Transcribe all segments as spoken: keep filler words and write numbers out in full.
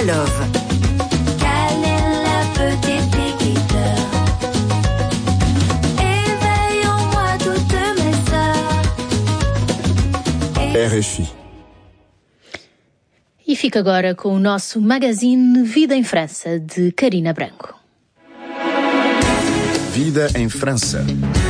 Love. Quelle est la petite Nikita? Éveille en moi toutes mes sœurs. R F I. E fica agora com o nosso magazine Vida em França, de Karina Branco. Vida em França.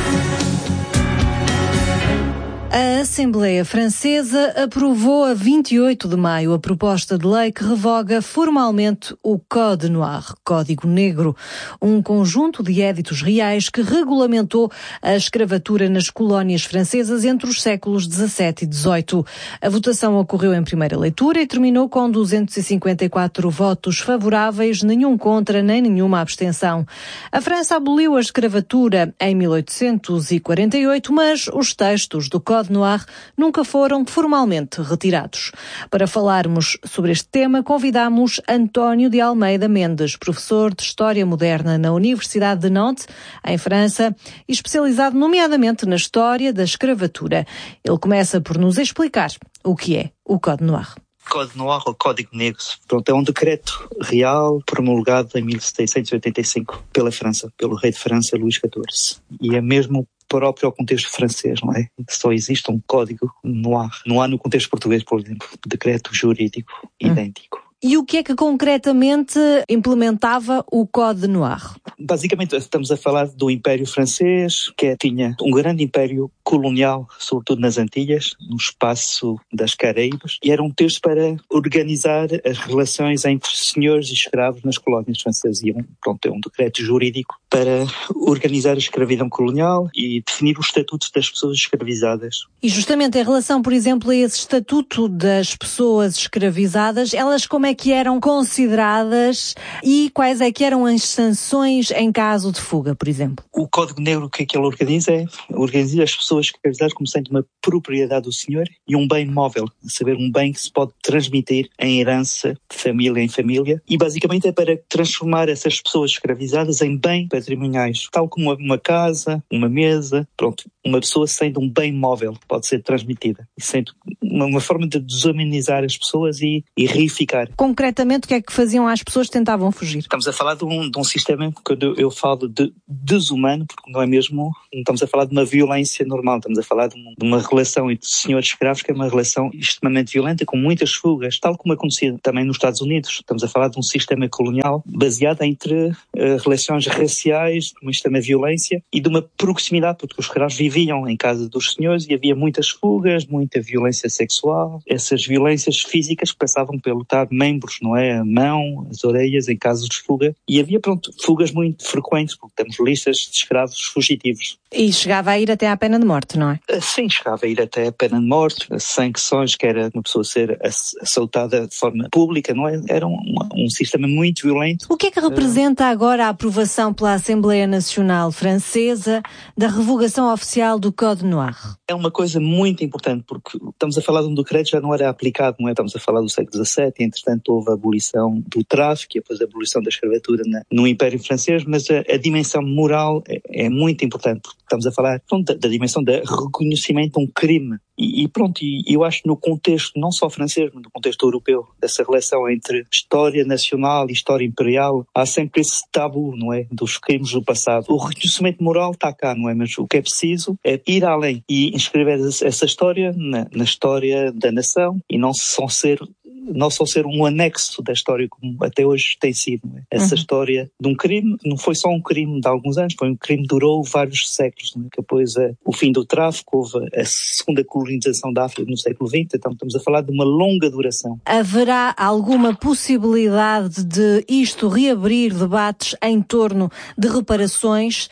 A Assembleia Francesa aprovou a vinte e oito de maio a proposta de lei que revoga formalmente o Code Noir, Código Negro, um conjunto de éditos reais que regulamentou a escravatura nas colónias francesas entre os séculos dezassete e dezoito. A votação ocorreu em primeira leitura e terminou com duzentos e cinquenta e quatro votos favoráveis, nenhum contra nem nenhuma abstenção. A França aboliu a escravatura em mil oitocentos e quarenta e oito, mas os textos do Code Noir nunca foram formalmente retirados. Para falarmos sobre este tema, convidamos António de Almeida Mendes, professor de História Moderna na Universidade de Nantes, em França, e especializado nomeadamente na história da escravatura. Ele começa por nos explicar o que é o Code Noir. Code Noir, ou Código Negro, pronto, é um decreto real promulgado em mil seiscentos e oitenta e cinco pela França, pelo rei de França, Luís catorze. E é mesmo próprio ao contexto francês, não é? Só existe um Código Noir. Não há no contexto português, por exemplo, decreto jurídico hum. idêntico. E o que é que concretamente implementava o Code Noir? Basicamente estamos a falar do Império Francês, que tinha um grande império colonial, sobretudo nas Antilhas, no espaço das Caraíbas, e era um texto para organizar as relações entre senhores e escravos nas colónias francesas. E um, pronto, é um decreto jurídico para organizar a escravidão colonial e definir os estatutos das pessoas escravizadas. E justamente em relação, por exemplo, a esse estatuto das pessoas escravizadas, elas como é que eram consideradas e quais é que eram as sanções em caso de fuga, por exemplo? O Código Negro, o que é que ele organiza? É organiza as pessoas escravizadas como sendo uma propriedade do senhor e um bem móvel, a saber, um bem que se pode transmitir em herança de família em família, e basicamente é para transformar essas pessoas escravizadas em bem patrimoniais, tal como uma casa, uma mesa, pronto, uma pessoa sendo um bem móvel que pode ser transmitida, e sendo uma, uma forma de desumanizar as pessoas e, e reificar. Concretamente, o que é que faziam às pessoas que tentavam fugir? Estamos a falar de um, de um sistema, quando eu falo de desumano, porque não é mesmo, não estamos a falar de uma violência normal, estamos a falar de uma, de uma relação entre senhores escravos que é uma relação extremamente violenta, com muitas fugas, tal como acontecia também nos Estados Unidos. Estamos a falar de um sistema colonial baseado entre uh, relações raciais, uma extrema violência e de uma proximidade, porque os escravos viviam em casa dos senhores e havia muitas fugas, muita violência sexual. Essas violências físicas passavam pelo estar membros, não é? A mão, as orelhas, em casos de fuga. E havia, pronto, fugas muito frequentes, porque temos listas de escravos fugitivos. E chegava a ir até à pena de morte, não é? Sim, chegava a ir até à pena de morte, sanções, que era uma pessoa ser assaltada de forma pública, não é? Era um, um sistema muito violento. O que é que representa agora a aprovação pela Assembleia Nacional Francesa da revogação oficial do Code Noir? É uma coisa muito importante, porque estamos a falar de um decreto que já não era aplicado, não é? Estamos a falar do século dezassete, e, entretanto houve a abolição do tráfico e depois a abolição da escravatura na, no Império Francês, mas a, a dimensão moral é, é muito importante, porque estamos a falar pronto, da, da dimensão do reconhecimento de um crime. E, e pronto, e eu acho que no contexto não só francês, mas no contexto europeu, dessa relação entre história nacional e história imperial, há sempre esse tabu, não é? Dos crimes do passado. O reconhecimento moral está cá, não é? Mas o que é preciso é ir além e inscrever essa história na, na história da nação e não só ser não só ser um anexo da história como até hoje tem sido. Não é? Essa uhum. história de um crime, não foi só um crime de alguns anos, foi um crime que durou vários séculos. Não é? Que depois é, o fim do tráfico, houve a segunda colonização da África no século vinte, então estamos a falar de uma longa duração. Haverá alguma possibilidade de isto reabrir debates em torno de reparações?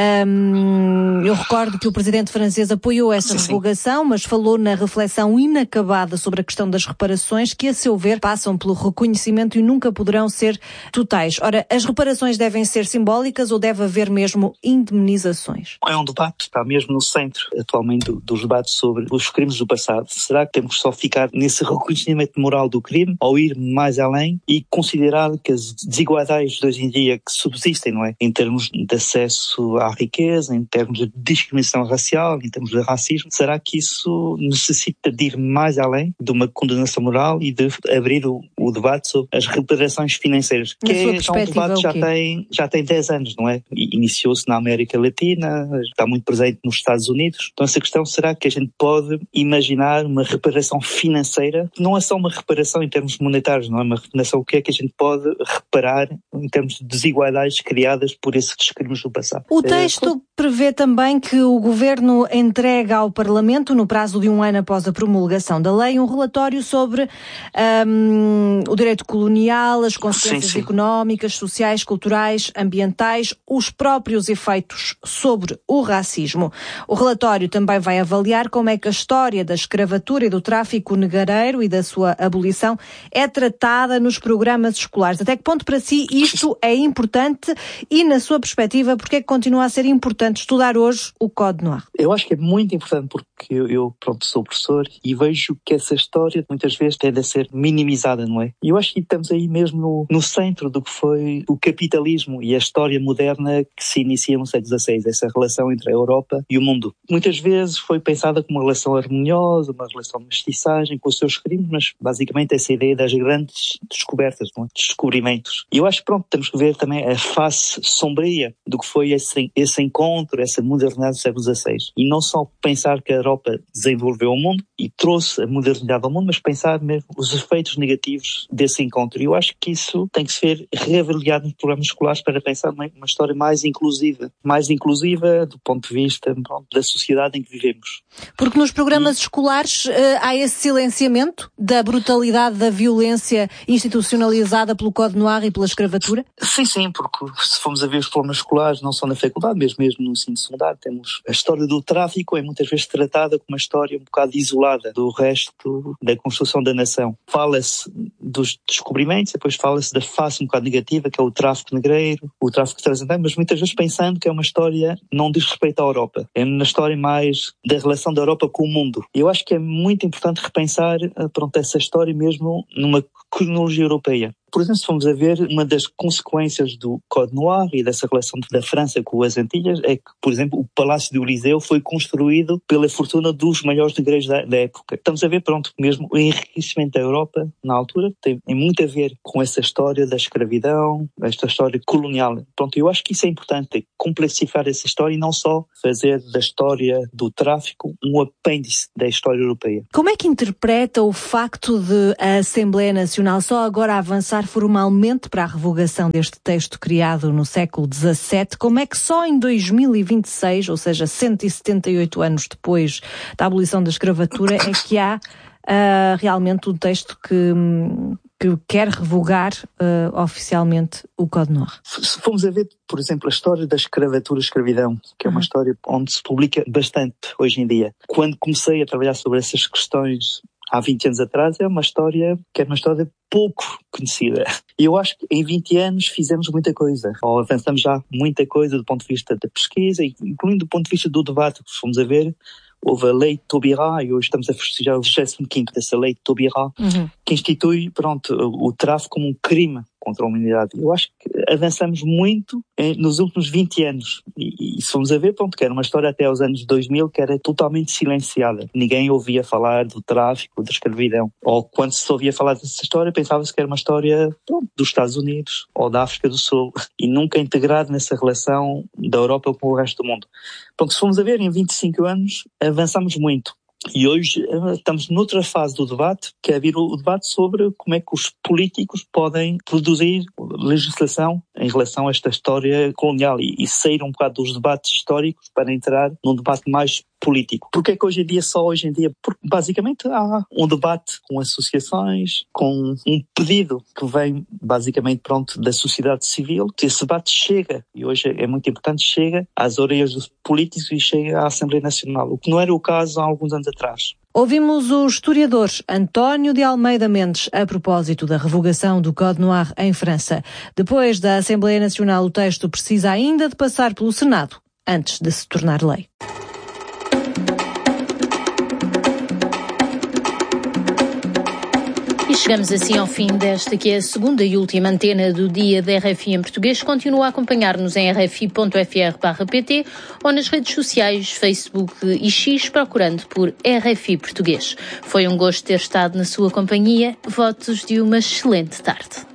Um, eu recordo que o presidente francês apoiou essa sim, revogação, sim. mas falou na reflexão inacabada sobre a questão das reparações, que a seu ver, passam pelo reconhecimento e nunca poderão ser totais. Ora, as reparações devem ser simbólicas ou deve haver mesmo indemnizações? É um debate, está mesmo no centro atualmente dos debates sobre os crimes do passado. Será que temos só ficar nesse reconhecimento moral do crime ou ir mais além e considerar que as desigualdades de hoje em dia que subsistem, não é? Em termos de acesso à riqueza, em termos de discriminação racial, em termos de racismo, será que isso necessita de ir mais além de uma condenação moral e de abrir o, o debate sobre as reparações financeiras, que é já um debate que já tem, já tem dez anos, não é? Iniciou-se na América Latina, está muito presente nos Estados Unidos. Então essa questão, será que a gente pode imaginar uma reparação financeira? Não é só uma reparação em termos monetários, não é uma reparação, o que é que a gente pode reparar em termos de desigualdades criadas por esses crimes do passado. O texto é, prevê também que o Governo entrega ao Parlamento, no prazo de um ano após a promulgação da lei, um relatório sobre um, o direito colonial, as consequências sim, sim. económicas, sociais, culturais, ambientais, os próprios efeitos sobre o racismo. O relatório também vai avaliar como é que a história da escravatura e do tráfico negreiro e da sua abolição é tratada nos programas escolares. Até que ponto para si isto é importante e, na sua perspectiva, porque é que continua a ser importante estudar hoje o Código Noir? Eu acho que é muito importante porque eu, eu pronto, sou professor e vejo que essa história muitas vezes tende a ser minimizada, não é? E eu acho que estamos aí mesmo no, no centro do que foi o capitalismo e a história moderna que se inicia no século dezasseis, essa relação entre a Europa e o mundo. Muitas vezes foi pensada como uma relação harmoniosa, uma relação de mestiçagem com os seus crimes, mas basicamente essa ideia das grandes descobertas, não é? Descobrimentos. E eu acho que pronto, temos que ver também a face sombria do que foi esse, esse encontro, essa modernidade do século dezasseis. E não só pensar que a Europa desenvolveu o mundo e trouxe a modernidade ao mundo, mas pensar mesmo os efeitos negativos desse encontro. E eu acho que isso tem que ser reavaliado nos programas escolares para pensar numa uma história mais inclusiva. Mais inclusiva do ponto de vista pronto, da sociedade em que vivemos. Porque nos programas e... escolares uh, há esse silenciamento da brutalidade, da violência institucionalizada pelo Código Noir e pela escravatura? Sim, sim, porque se formos a ver os programas escolares, não só na faculdade, mas mesmo no ensino secundário, temos a história do tráfico é muitas vezes tratada como uma história um bocado isolada do resto da construção da nação. Fala-se dos descobrimentos, depois fala-se da face um bocado negativa, que é o tráfico negreiro, o tráfico transatlantic, mas muitas vezes pensando que é uma história não diz respeito à Europa. É uma história mais da relação da Europa com o mundo. Eu acho que é muito importante repensar pronto, essa história mesmo numa cronologia europeia. Por exemplo, se formos a ver, uma das consequências do Código Noir e dessa relação da França com as Antilhas é que, por exemplo, o Palácio do Eliseu foi construído pela fortuna dos maiores negreiros da, da época. Estamos a ver, pronto, mesmo o enriquecimento da Europa, na altura, tem, tem muito a ver com essa história da escravidão, esta história colonial. Pronto, eu acho que isso é importante, é complexificar essa história e não só fazer da história do tráfico um apêndice da história europeia. Como é que interpreta o facto de a Assembleia Nacional só agora avançar formalmente para a revogação deste texto criado no século dezassete, como é que só em dois mil e vinte e seis, ou seja, cento e setenta e oito anos depois da abolição da escravatura, é que há uh, realmente um texto que, que quer revogar uh, oficialmente o Código Noir? Se formos a ver, por exemplo, a história da escravatura e escravidão, que é uma uhum. história onde se publica bastante hoje em dia. Quando comecei a trabalhar sobre essas questões há vinte anos atrás, é uma história que é uma história pouco conhecida. E eu acho que em vinte anos fizemos muita coisa, ou avançamos já muita coisa do ponto de vista da pesquisa, incluindo do ponto de vista do debate, que fomos a ver. Houve a lei de Taubira e hoje estamos a festejar o vigésimo quinto dessa lei de Taubira, uhum. que institui, pronto, o, o tráfico como um crime contra a humanidade. Eu acho que avançamos muito eh, nos últimos vinte anos. E, e se formos a ver, pronto, que era uma história até aos anos dois mil que era totalmente silenciada. Ninguém ouvia falar do tráfico, da escravidão. Ou quando se ouvia falar dessa história, pensava-se que era uma história pronto, dos Estados Unidos ou da África do Sul. E nunca integrado nessa relação da Europa com o resto do mundo. Pronto, se formos a ver, em vinte e cinco anos avançamos muito. E hoje estamos noutra fase do debate, que é vir o debate sobre como é que os políticos podem produzir legislação em relação a esta história colonial e, e sair um bocado dos debates históricos para entrar num debate mais político. Porquê é que hoje em dia, só hoje em dia? Porque basicamente há um debate com associações, com um pedido que vem basicamente pronto da sociedade civil. Esse debate chega, e hoje é muito importante, chega às orelhas dos políticos e chega à Assembleia Nacional, o que não era o caso há alguns anos atrás. Ouvimos o historiador António de Almeida Mendes a propósito da revogação do Código Noir em França. Depois da Assembleia Nacional, o texto precisa ainda de passar pelo Senado antes de se tornar lei. Chegamos assim ao fim desta que é a segunda e última antena do dia da R F I em português. Continua a acompanhar-nos em r f i ponto f r barra p t ou nas redes sociais, Facebook e X, procurando por R F I Português. Foi um gosto ter estado na sua companhia. Votos de uma excelente tarde.